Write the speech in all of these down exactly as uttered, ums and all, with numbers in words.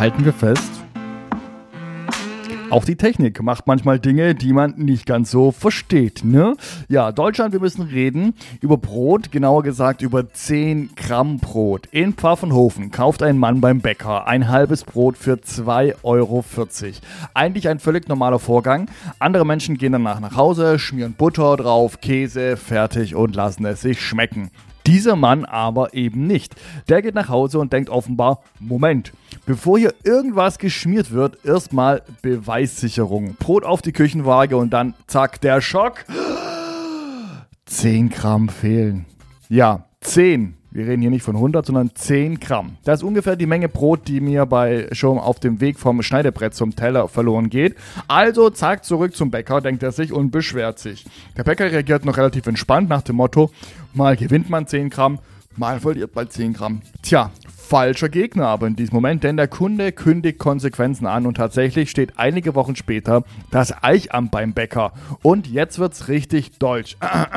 halten wir fest, auch die Technik macht manchmal Dinge, die man nicht ganz so versteht, ne? Ja, Deutschland, wir müssen reden über Brot, genauer gesagt über zehn Gramm Brot. In Pfaffenhofen kauft ein Mann beim Bäcker ein halbes Brot für zwei Euro vierzig. Eigentlich ein völlig normaler Vorgang. Andere Menschen gehen danach nach Hause, schmieren Butter drauf, Käse, fertig und lassen es sich schmecken. Dieser Mann aber eben nicht. Der geht nach Hause und denkt offenbar, Moment, bevor hier irgendwas geschmiert wird, erstmal Beweissicherung. Brot auf die Küchenwaage und dann zack, der Schock. zehn Gramm fehlen. Ja, zehn. Wir reden hier nicht von hundert, sondern zehn Gramm. Das ist ungefähr die Menge Brot, die mir bei schon auf dem Weg vom Schneidebrett zum Teller verloren geht. Also zack, zurück zum Bäcker, denkt er sich und beschwert sich. Der Bäcker reagiert noch relativ entspannt nach dem Motto, mal gewinnt man zehn Gramm, mal verliert man zehn Gramm. Tja, falscher Gegner aber in diesem Moment, denn der Kunde kündigt Konsequenzen an und tatsächlich steht einige Wochen später das Eichamt beim Bäcker. Und jetzt wird's richtig deutsch.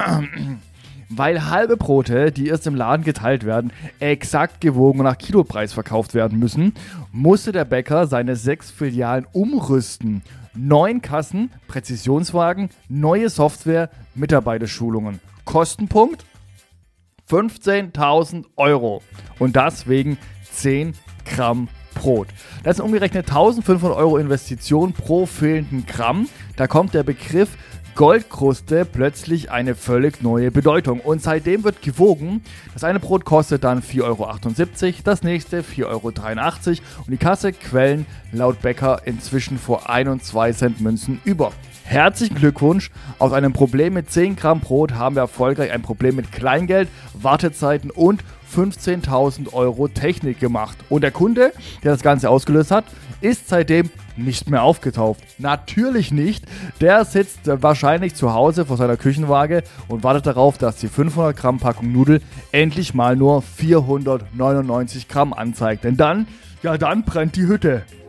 Weil halbe Brote, die erst im Laden geteilt werden, exakt gewogen und nach Kilopreis verkauft werden müssen, musste der Bäcker seine sechs Filialen umrüsten. Neun Kassen, Präzisionswagen, neue Software, Mitarbeiterschulungen. Kostenpunkt fünfzehntausend Euro. Und das wegen zehn Gramm Brot. Das sind umgerechnet eintausendfünfhundert Euro Investition pro fehlenden Gramm. Da kommt der Begriff Goldkruste plötzlich eine völlig neue Bedeutung. Und seitdem wird gewogen. Das eine Brot kostet dann vier Euro achtundsiebzig, das nächste vier Euro dreiundachtzig und die Kasse quellen laut Bäcker inzwischen vor ein und zwei Cent Münzen über. Herzlichen Glückwunsch! Aus einem Problem mit zehn Gramm Brot haben wir erfolgreich ein Problem mit Kleingeld, Wartezeiten und fünfzehntausend Euro Technik gemacht. Und der Kunde, der das Ganze ausgelöst hat, ist seitdem nicht mehr aufgetaucht. Natürlich nicht. Der sitzt wahrscheinlich zu Hause vor seiner Küchenwaage und wartet darauf, dass die fünfhundert Gramm Packung Nudel endlich mal nur vierhundertneunundneunzig Gramm anzeigt. Denn dann, ja dann brennt die Hütte.